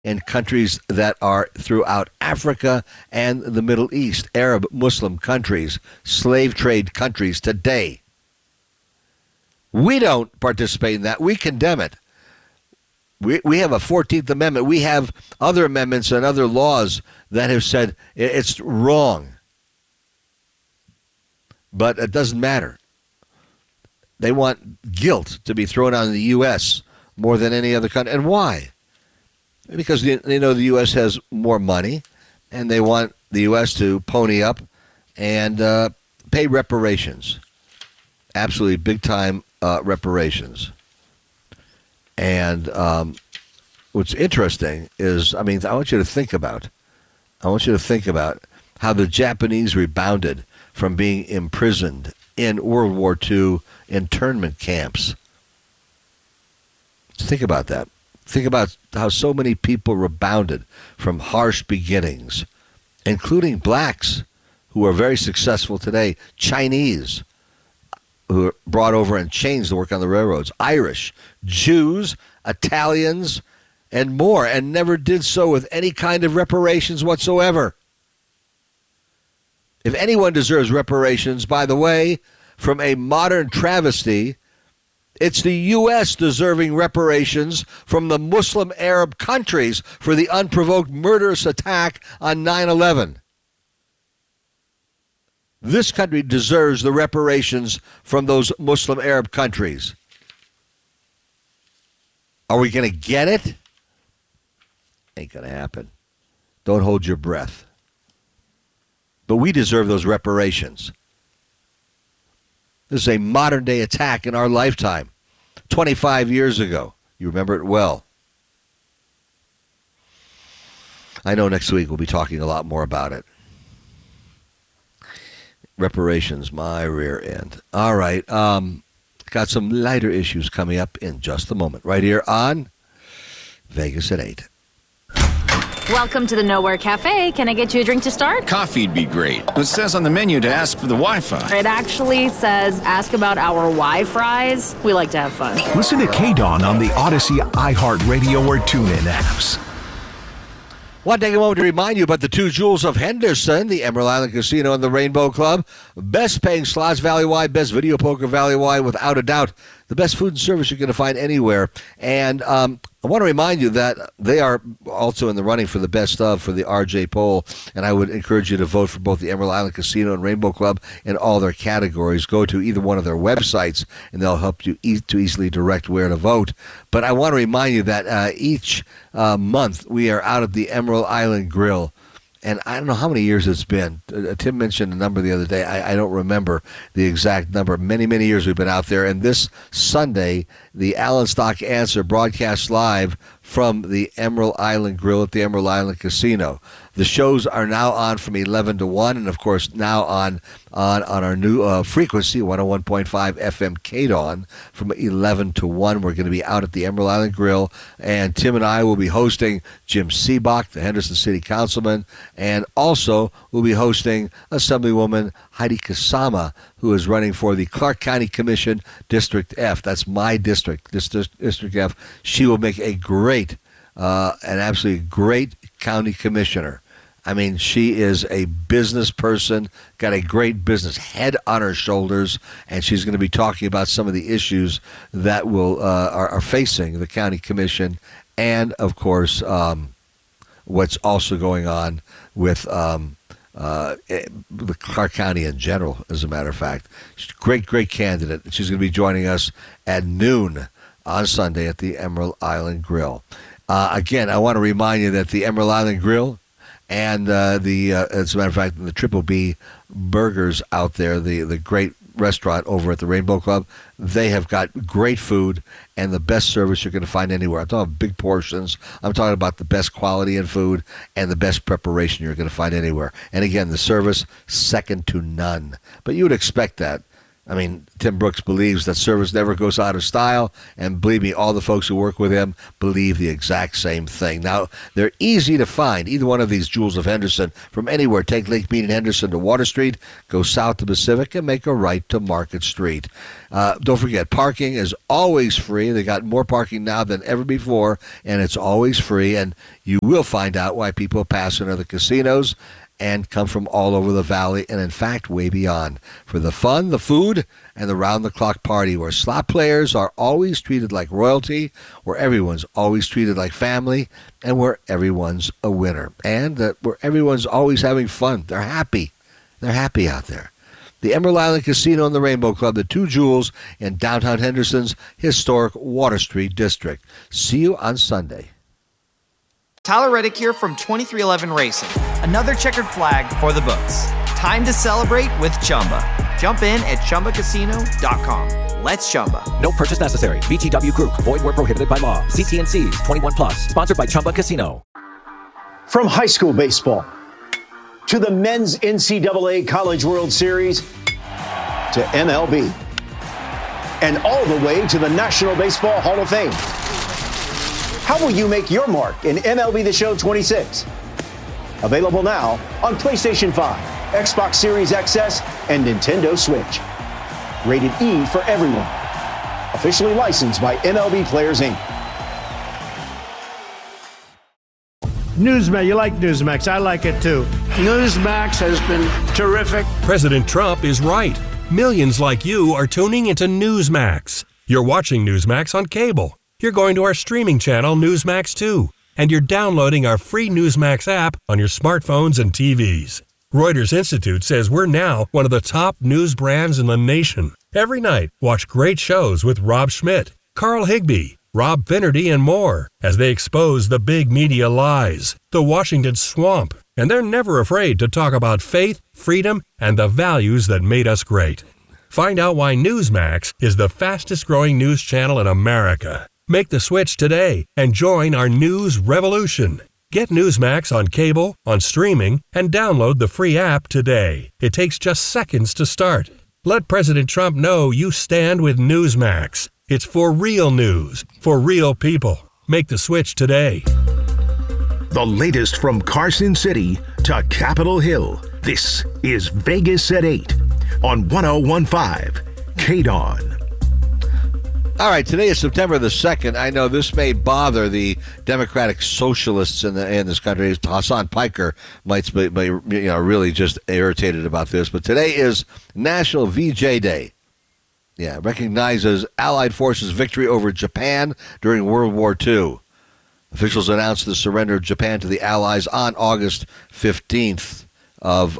in countries that are throughout Africa and the Middle East, Arab, Muslim countries, slave trade countries today. We don't participate in that. We condemn it. We have a 14th Amendment. We have other amendments and other laws that have said it's wrong. But it doesn't matter. They want guilt to be thrown on the U.S. more than any other country. And why? Because they know the U.S. has more money, and they want the U.S. to pony up and pay reparations. Absolutely big-time reparations. And what's interesting is, I want you to think about how the Japanese rebounded from being imprisoned in World War II internment camps. Think about that. Think about how so many people rebounded from harsh beginnings, including blacks who are very successful today, Chinese who were brought over and changed to work on the railroads, Irish, Jews, Italians, and more, and never did so with any kind of reparations whatsoever. If anyone deserves reparations, by the way, from a modern travesty, it's the U.S. deserving reparations from the Muslim Arab countries for the unprovoked murderous attack on 9/11. This country deserves the reparations from those Muslim Arab countries. Are we going to get it? Ain't going to happen. Don't hold your breath. But we deserve those reparations. This is a modern-day attack in our lifetime. 25 years ago. You remember it well. I know next week we'll be talking a lot more about it. Reparations, my rear end. All right. Got some lighter issues coming up in just a moment. Right here on Vegas at 8. Welcome to the Nowhere Cafe. Can I get you a drink to start? Coffee'd be great. It says on the menu to ask for the Wi-Fi. It actually says ask about our Wi-Fries. We like to have fun. Listen to KDON on the Odyssey, iHeartRadio, or TuneIn apps. Want to take a moment to remind you about the Two Jewels of Henderson, the Emerald Island Casino and the Rainbow Club. Best paying slots value-wide, best video poker value-wide, without a doubt. The best food and service you're going to find anywhere. And I want to remind you that they are also in the running for the best of for the RJ poll. And I would encourage you to vote for both the Emerald Island Casino and Rainbow Club in all their categories. Go to either one of their websites, and they'll help you to easily direct where to vote. But I want to remind you that each month we are out at the Emerald Island Grill. And I don't know how many years it's been. Tim mentioned a number the other day. I don't remember the exact number. Many, many years we've been out there. And this Sunday, the Allen Stock Answer broadcasts live from the Emerald Island Grill at the Emerald Island Casino. The shows are now on from 11 to 1, and, of course, now on our new frequency, 101.5 FM KDON, from 11 to 1. We're going to be out at the Emerald Island Grill, and Tim and I will be hosting Jim Seebach, the Henderson City Councilman, and also we'll be hosting Assemblywoman Heidi Kasama, who is running for the Clark County Commission, District F. That's my district, District F. She will make a great, an absolutely great county commissioner. I mean, she is a business person, got a great business head on her shoulders, and she's going to be talking about some of the issues that are facing the county commission, and of course, what's also going on with the Clark County in general. As a matter of fact, she's a great candidate. She's going to be joining us at noon on Sunday at the Emerald Island Grill. Again, I want to remind you that the Emerald Island Grill and as a matter of fact, the Triple B Burgers out there, the great restaurant over at the Rainbow Club, they have got great food and the best service you're going to find anywhere. I'm talking big portions. I'm talking about the best quality in food and the best preparation you're going to find anywhere. And again, the service, second to none. But you would expect that. I mean, Tim Brooks believes that service never goes out of style, and believe me, all the folks who work with him believe the exact same thing. Now, they're easy to find, either one of these Jewels of Henderson, from anywhere. Take Lake Mead in Henderson to Water Street, go south to Pacific, and make a right to Market Street. Don't forget, parking is always free. They got more parking now than ever before, and it's always free, and you will find out why people pass into the casinos and come from all over the valley and, in fact, way beyond, for the fun, the food, and the round-the-clock party, where slot players are always treated like royalty, where everyone's always treated like family, and where everyone's a winner, and where everyone's always having fun. They're happy. They're happy out there. The Emerald Island Casino and the Rainbow Club, the two Jewels in downtown Henderson's historic Water Street district. See you on Sunday. Tyler Reddick here from 2311 Racing. Another checkered flag for the books. Time to celebrate with Chumba. Jump in at ChumbaCasino.com. Let's Chumba. No purchase necessary. VGW Group. Void where prohibited by law. See T&Cs. 21 plus. Sponsored by Chumba Casino. From high school baseball to the men's NCAA College World Series to MLB and all the way to the National Baseball Hall of Fame. How will you make your mark in MLB The Show 26? Available now on PlayStation 5, Xbox Series XS, and Nintendo Switch. Rated E for everyone. Officially licensed by MLB Players, Inc. Newsmax, you like Newsmax. I like it too. Newsmax has been terrific. President Trump is right. Millions like you are tuning into Newsmax. You're watching Newsmax on cable. You're going to our streaming channel, Newsmax 2, and you're downloading our free Newsmax app on your smartphones and TVs. Reuters Institute says we're now one of the top news brands in the nation. Every night, watch great shows with Rob Schmidt, Carl Higbie, Rob Finnerty, and more as they expose the big media lies, the Washington swamp, and they're never afraid to talk about faith, freedom, and the values that made us great. Find out why Newsmax is the fastest-growing news channel in America. Make the switch today and join our news revolution. Get Newsmax on cable, on streaming, and download the free app today. It takes just seconds to start. Let President Trump know you stand with Newsmax. It's for real news, for real people. Make the switch today. The latest from Carson City to Capitol Hill. This is Vegas at 8 on 101.5 KDON. All right, today is September the 2nd. I know this may bother the Democratic Socialists in this country. Hassan Piker might be really just irritated about this. But today is National VJ Day. Yeah, recognizes Allied forces' victory over Japan during World War II. Officials announced the surrender of Japan to the Allies on August 15th of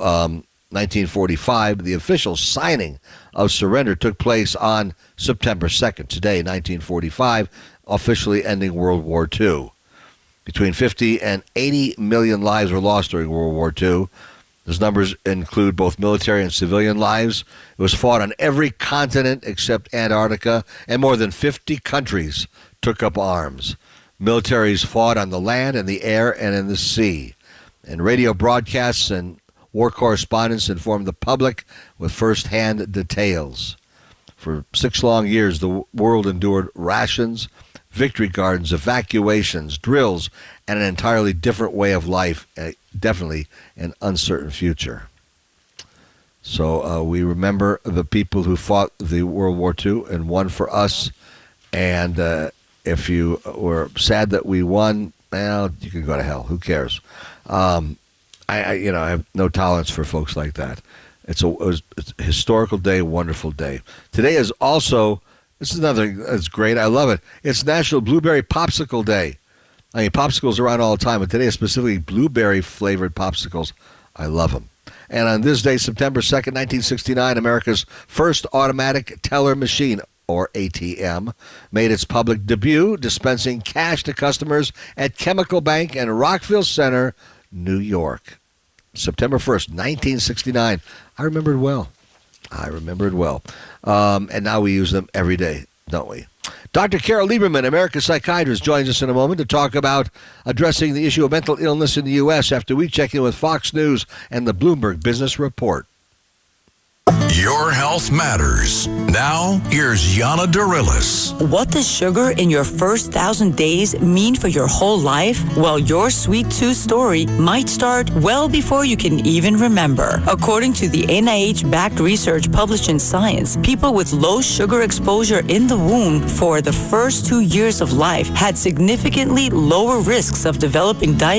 1945. The official signing of surrender took place on September 2nd, today, 1945, officially ending World War II. Between 50 and 80 million lives were lost during World War II. Those numbers include both military and civilian lives. It was fought on every continent except Antarctica, and more than 50 countries took up arms. Militaries fought on the land, in the air, and in the sea. And radio broadcasts and war correspondents informed the public with first-hand details. For 6 long years, the world endured rations, victory gardens, evacuations, drills, and an entirely different way of life, definitely an uncertain future. So we remember the people who fought the World War II and won for us. And if you were sad that we won, well, you can go to hell. Who cares? I have no tolerance for folks like that. It's a historical day, wonderful day. Today is also, this is another that's great. I love it. It's National Blueberry Popsicle Day. I mean, popsicles are around all the time, but today is specifically blueberry-flavored popsicles. I love them. And on this day, September 2nd, 1969, America's first automatic teller machine, or ATM, made its public debut, dispensing cash to customers at Chemical Bank in Rockville Center, New York. September 1st, 1969. I remember it well. And now we use them every day, don't we? Dr. Carol Lieberman, America's psychiatrist, joins us in a moment to talk about addressing the issue of mental illness in the U.S. after we check in with Fox News and the Bloomberg Business Report. Your health matters. Now, here's Yana Darilis. What does sugar in your first 1,000 days mean for your whole life? Well, your sweet tooth story might start well before you can even remember. According to the NIH-backed research published in Science, people with low sugar exposure in the womb for the first 2 years of life had significantly lower risks of developing diabetes